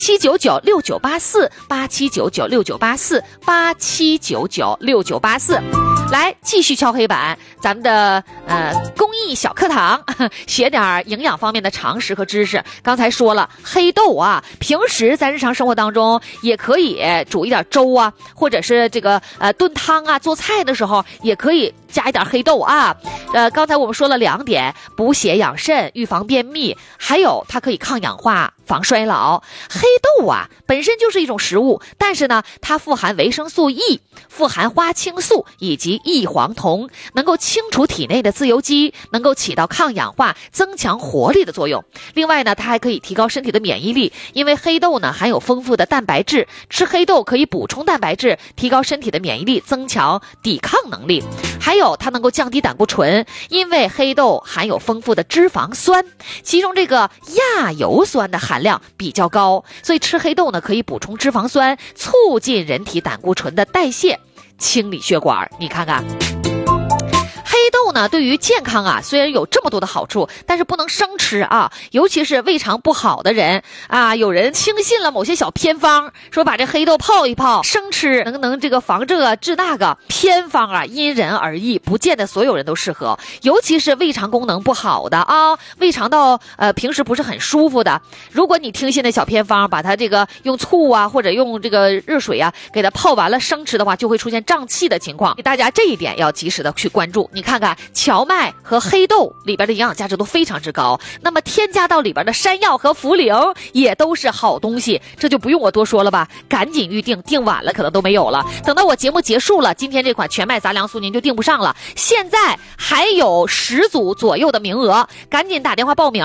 879969848799698487996984。来，继续敲黑板，咱们的公益小课堂，学点营养方面的常识和知识。刚才说了，黑豆啊，平时在日常生活当中也可以煮一点粥啊，或者是这个炖汤啊，做菜的时候也可以加一点黑豆啊。刚才我们说了2点，补血养肾，预防便秘，还有它可以抗氧化，防衰老。黑豆啊，本身就是一种食物，但是呢，它富含维生素 E， 富含花青素以及异黄酮，能够清除体内的自由基，能够起到抗氧化、增强活力的作用。另外呢，它还可以提高身体的免疫力，因为黑豆呢含有丰富的蛋白质，吃黑豆可以补充蛋白质，提高身体的免疫力，增强抵抗能力。还有它能够降低胆固醇，因为黑豆含有丰富的脂肪酸，其中这个亚油酸的含量比较高，所以吃黑豆呢可以补充脂肪酸，促进人体胆固醇的代谢，清理血管。你看看黑豆呢，对于健康啊，虽然有这么多的好处，但是不能生吃啊，尤其是胃肠不好的人啊。有人轻信了某些小偏方，说把这黑豆泡一泡生吃，能这个防这个治那个。偏方啊，因人而异，不见得所有人都适合，尤其是胃肠功能不好的啊，胃肠道平时不是很舒服的。如果你听信的小偏方，把它这个用醋啊，或者用这个热水啊，给它泡完了生吃的话，就会出现胀气的情况。大家这一点要及时的去关注。你看看荞麦和黑豆里边的营养价值都非常之高，那么添加到里边的山药和茯苓也都是好东西，这就不用我多说了吧，赶紧预定，订晚了可能都没有了。等到我节目结束了，今天这款全麦杂粮酥您就订不上了，现在还有10组左右的名额，赶紧打电话报名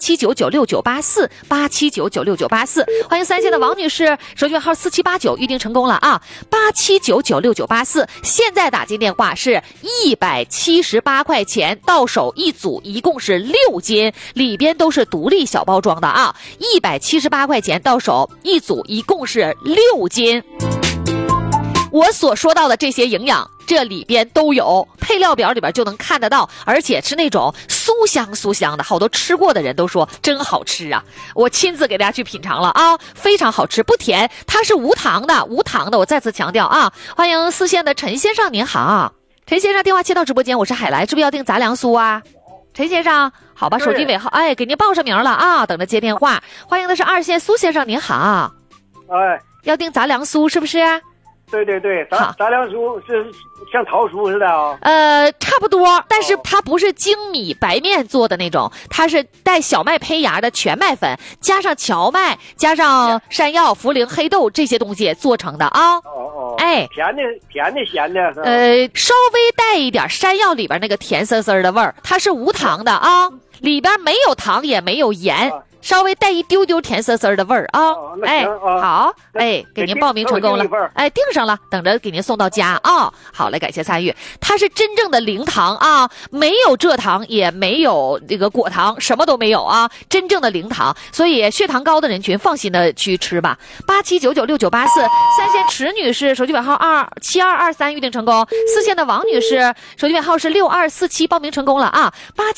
8799698487996984。欢迎3线的王女士，手机号4789，预定成功了啊，87996984，现在打进电话是178块钱，到手一组一共是6斤，里边都是独立小包装的啊，178块钱到手一组一共是6斤。我所说到的这些营养，这里边都有，配料表里边就能看得到，而且是那种酥香酥香的，好多吃过的人都说真好吃啊！我亲自给大家去品尝了啊，非常好吃，不甜，它是无糖的，无糖的，我再次强调啊！欢迎4线的陈先生，您好，陈先生电话接到直播间，我是海来，是不是要订杂粮酥啊？陈先生，好吧，手机尾号，哎，给您报上名了啊，等着接电话。欢迎的是2线苏先生，您好， 哎， 要订杂粮酥是不是？ 对对对，杂粮酥是像桃酥似的啊。 差不多，但是它不是精米白面做的那种，它是带小麦胚芽的全麦粉，加上荞麦，加上山药、茯苓、黑豆这些东西做成的啊。哎， 甜的咸的。 稍微带一点山药里边那个甜丝丝的味儿，它是无糖的啊，里边没有糖也没有盐。稍微带一丢丢甜丝丝的味儿啊！哎，好，哎，给您报名成功了，哎，订上了，等着给您送到家啊！好嘞，感谢参与。它是真正的零糖啊，没有蔗糖，也没有这个果糖，什么都没有啊，真正的零糖。所以血糖高的人群放心的去吃吧。87996984，3线池女士，手机尾号27223，预定成功。4线的王女士，手机尾号是6247，报名成功了啊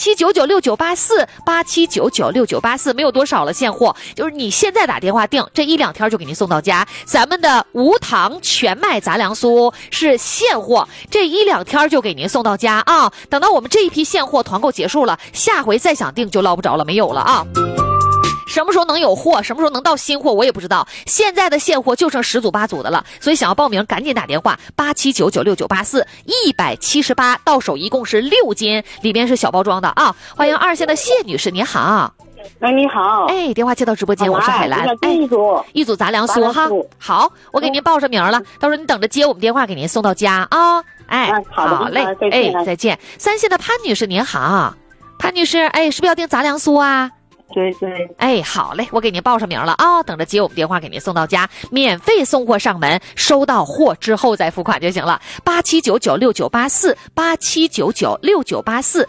！87996984，87996984，没有多少了，现货就是你现在打电话订，这1-2天就给您送到家。咱们的无糖全麦杂粮酥是现货，这1-2天就给您送到家啊。等到我们这一批现货团购结束了，下回再想订就捞不着了，没有了啊。什么时候能有货，什么时候能到新货我也不知道，现在的现货就剩10组8组的了，所以想要报名赶紧打电话87996984，178到手一共是6斤，里边是小包装的啊。欢迎2线的谢女士，您好。 哎，你好！ 哎，电话接到直播间，我是海兰。哎，一组杂粮酥哈。好，我给您报上名了，到时候你等着接我们电话，给您送到家啊。哎，好嘞，哎，再见。3线的潘女士您好，潘女士，哎，是不是要订杂粮酥啊？ 对对， 哎，好嘞，我给您报上名了啊，等着接我们电话给您送到家，免费送货上门，收到货之后再付款就行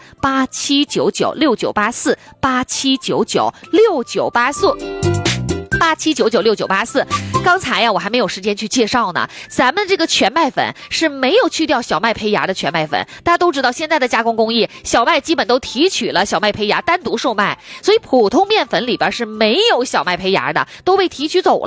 了。87996984，87996984，87996984。 0887996984。刚才呀，我还没有时间去介绍呢。咱们这个全麦粉是没有去掉小麦胚芽的全麦粉。大家都知道，现在的加工工艺，小麦基本都提取了小麦胚芽单独售卖，所以普通面粉里边是没有小麦胚芽的，都被提取走了。